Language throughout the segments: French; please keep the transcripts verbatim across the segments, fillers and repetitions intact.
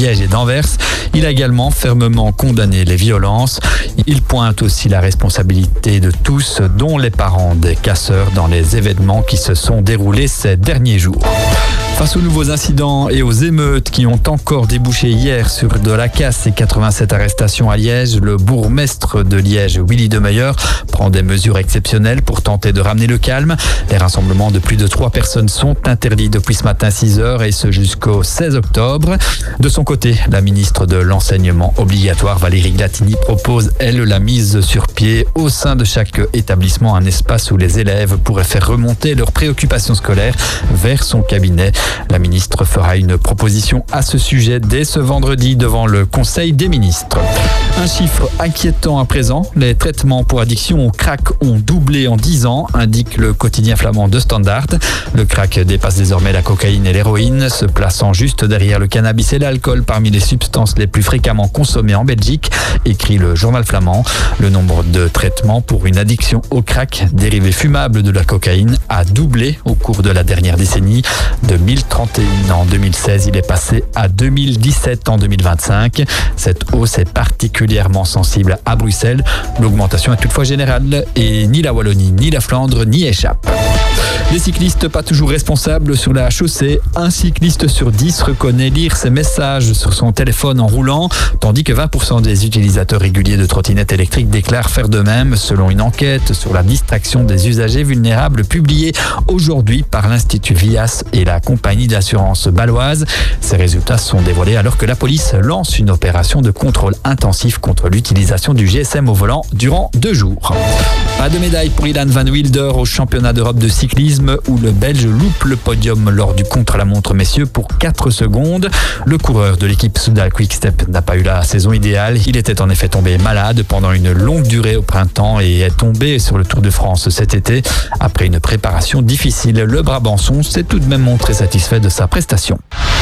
Liège et d'Anvers. Il a également fermement condamné les violences. Il pointe aussi la responsabilité de tous, dont les parents des casseurs, dans les événements qui se sont déroulés ces derniers jours. Face aux nouveaux incidents et aux émeutes qui ont encore débouché hier sur de la casse et quatre-vingt-sept arrestations à Liège, le bourgmestre de Liège, Willy Demeyer, prend des mesures exceptionnelles pour tenter de ramener le calme. Les rassemblements de plus de trois personnes sont interdits depuis ce matin six heures et ce jusqu'au seize octobre. De son côté, la ministre de l'Enseignement obligatoire, Valérie Glatini, propose, elle, la mise sur pied au sein de chaque établissement un espace où les élèves pourraient faire remonter leurs préoccupations scolaires vers son cabinet. La ministre fera une proposition à ce sujet dès ce vendredi devant le Conseil des ministres. Un chiffre inquiétant à présent, les traitements pour addiction au crack ont doublé en dix ans, indique le quotidien flamand De Standaard. Le crack dépasse désormais la cocaïne et l'héroïne, se plaçant juste derrière le cannabis et l'alcool parmi les substances les plus fréquemment consommées en Belgique, écrit le journal flamand. Le nombre de traitements pour une addiction au crack, dérivé fumable de la cocaïne, a doublé au cours de la dernière décennie. De mille trente et un en deux mille seize, il est passé à deux mille dix-sept en deux mille vingt-cinq. Cette hausse est particulièrement sensible à Bruxelles. L'augmentation est toutefois générale et ni la Wallonie ni la Flandre n'y échappent. Les cyclistes pas toujours responsables sur la chaussée. Un cycliste sur dix reconnaît lire ses messages sur son téléphone en roulant, tandis que vingt pour cent des utilisateurs réguliers de trottinettes électriques déclarent faire de même, selon une enquête sur la distraction des usagers vulnérables publiée aujourd'hui par l'Institut Vias et la compagnie d'assurance baloise. Ces résultats sont dévoilés alors que la police lance une opération de contrôle intensif contre l'utilisation du G S M au volant durant deux jours. Pas de médaille pour Ilan Van Wilder au championnat d'Europe de cyclisme où le Belge loupe le podium lors du contre-la-montre messieurs pour quatre secondes. Le coureur de l'équipe Soudal Quick-Step n'a pas eu la saison idéale. Il était en effet tombé malade pendant une longue durée au printemps et est tombé sur le Tour de France cet été. Après une préparation difficile, le Brabançon s'est tout de même montré satisfait de sa prestation.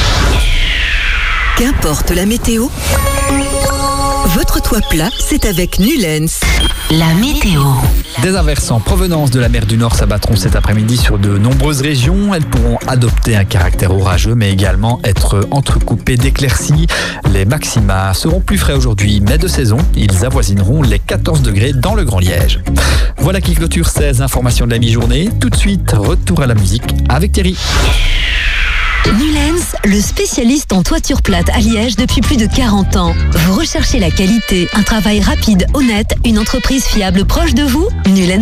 Qu'importe la météo, votre toit plat, c'est avec Nulens. La météo. Des averses en provenance de la mer du Nord s'abattront cet après-midi sur de nombreuses régions. Elles pourront adopter un caractère orageux, mais également être entrecoupées d'éclaircies. Les maxima seront plus frais aujourd'hui, mais de saison. Ils avoisineront les quatorze degrés dans le Grand Liège. Voilà qui clôture ces informations de la mi-journée. Tout de suite, retour à la musique avec Thierry. Nulens, le spécialiste en toiture plate à Liège depuis plus de quarante ans. Vous recherchez la qualité, un travail rapide, honnête, une entreprise fiable proche de vous ? Nulens